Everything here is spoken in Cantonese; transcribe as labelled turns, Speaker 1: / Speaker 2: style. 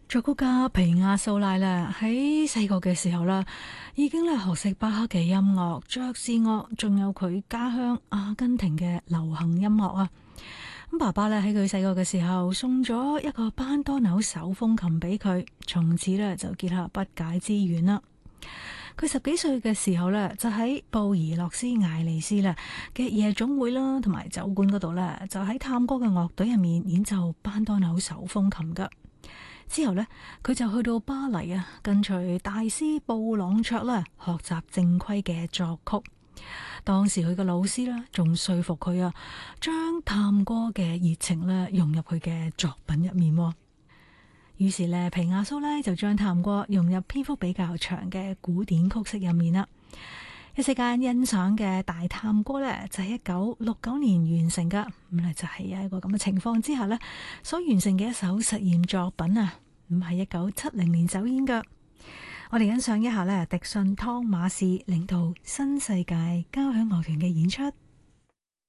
Speaker 1: 作曲家皮亞蘇拉咧喺細個嘅時候啦，已經咧學識巴赫嘅音樂、爵士樂，仲有佢家鄉阿根廷嘅流行音樂啊。咁爸爸咧喺佢細個嘅時候送咗一個班多紐手風琴俾佢，從此咧就結下不解之緣啦。佢十幾歲嘅時候咧，就喺布宜諾斯艾利斯咧嘅夜總會啦，同埋酒館嗰度咧，就喺探戈嘅樂隊入面演奏班多紐手風琴噶。之後呢，佢就去到巴黎啊，跟隨大師布朗卓啦，學習正規嘅作曲。當時佢嘅老師呢，仲說服佢啊，將探戈嘅熱情呢融入佢嘅作品入面。於是呢，皮亞蘇呢就將探戈融入篇幅比較長嘅古典曲式入面啦。一時間欣賞嘅大探戈呢，就係1969年完成噶，咁咧就係一個咁嘅情況之下呢，所完成嘅一首實驗作品啊，唔係1970年走演噶。我哋欣賞一下呢，迪遜湯馬士領導新世界交響樂團嘅演出。